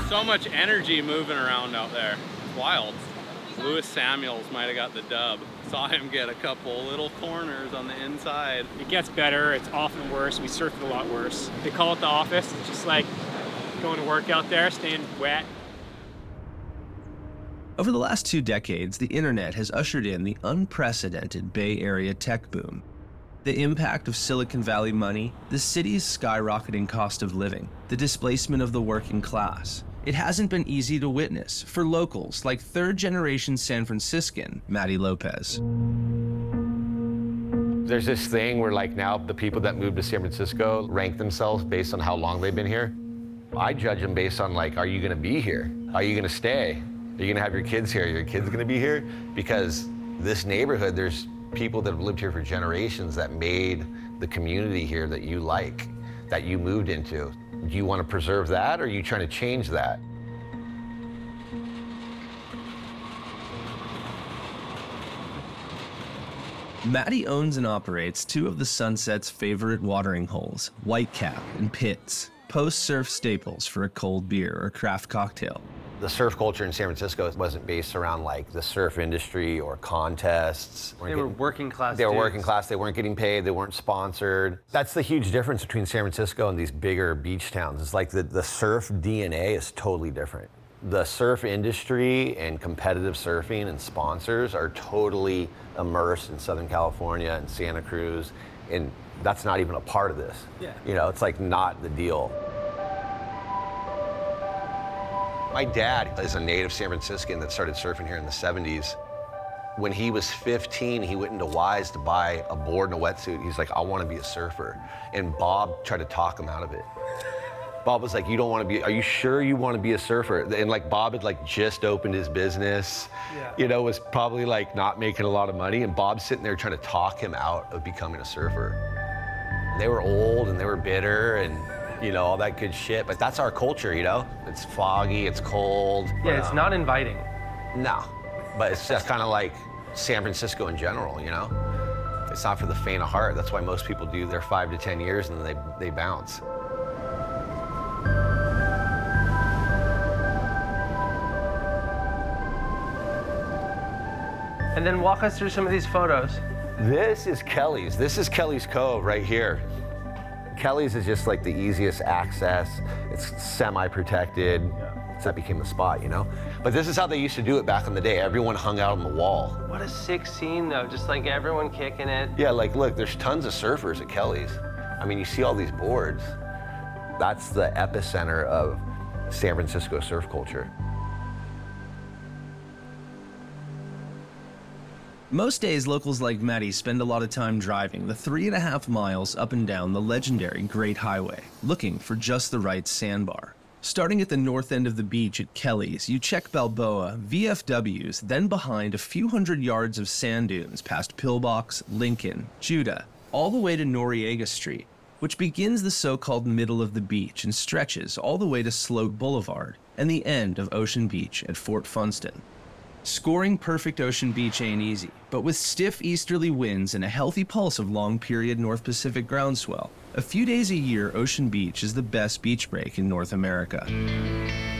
So much energy moving around out there. It's wild. Lewis Samuels might have got the dub. Saw him get a couple little corners on the inside. It gets better. It's often worse. We surf it a lot worse. They call it the office. It's just like going to work out there, staying wet. Over the last 2 decades, the internet has ushered in the unprecedented Bay Area tech boom. The impact of Silicon Valley money, the city's skyrocketing cost of living, the displacement of the working class. It hasn't been easy to witness for locals like third-generation San Franciscan Matty Lopez. There's this thing where like now the people that moved to San Francisco rank themselves based on how long they've been here. I judge them based on like, are you gonna be here? Are you gonna stay? Are you gonna have your kids here? Are your kids gonna be here? Because this neighborhood, there's people that have lived here for generations that made the community here that you like, that you moved into. Do you want to preserve that, or are you trying to change that? Matty owns and operates 2 of the Sunset's favorite watering holes, Whitecap and Pitts, post-surf staples for a cold beer or craft cocktail. The surf culture in San Francisco wasn't based around like the surf industry or contests. They were working class. They were dudes. working class. They weren't getting paid. They weren't sponsored. That's the huge difference between San Francisco and these bigger beach towns. It's like the surf DNA is totally different. The surf industry and competitive surfing and sponsors are totally immersed in Southern California and Santa Cruz, and that's not even a part of this. Yeah. You know, it's like not the deal. My dad is a native San Franciscan that started surfing here in the 70s. When he was 15, he went into Wise to buy a board and a wetsuit. He's like, I want to be a surfer. And Bob tried to talk him out of it. Bob was like, you don't want to be, are you sure you want to be a surfer? And like Bob had like just opened his business, you know, was probably like not making a lot of money. And Bob's sitting there trying to talk him out of becoming a surfer. They were old and they were bitter and, you know, all that good shit. But that's our culture, you know? It's foggy, it's cold. Yeah, it's not inviting. No, but it's just kind of like San Francisco in general, you know? It's not for the faint of heart. That's why most people do their 5 to 10 years and then they bounce. And then walk us through some of these photos. This is Kelly's. This is Kelly's Cove right here. Kelly's is just like the easiest access. It's semi-protected. So that became the spot, you know? But this is how they used to do it back in the day. Everyone hung out on the wall. What a sick scene though, just like everyone kicking it. Yeah, like look, there's tons of surfers at Kelly's. I mean, you see all these boards. That's the epicenter of San Francisco surf culture. Most days, locals like Matty spend a lot of time driving the 3.5 miles up and down the legendary Great Highway, looking for just the right sandbar. Starting at the north end of the beach at Kelly's, you check Balboa, VFWs, then behind a few hundred yards of sand dunes past Pillbox, Lincoln, Judah, all the way to Noriega Street, which begins the so-called middle of the beach and stretches all the way to Sloat Boulevard and the end of Ocean Beach at Fort Funston. Scoring perfect Ocean Beach ain't easy, but with stiff easterly winds and a healthy pulse of long-period North Pacific groundswell, a few days a year, Ocean Beach is the best beach break in North America.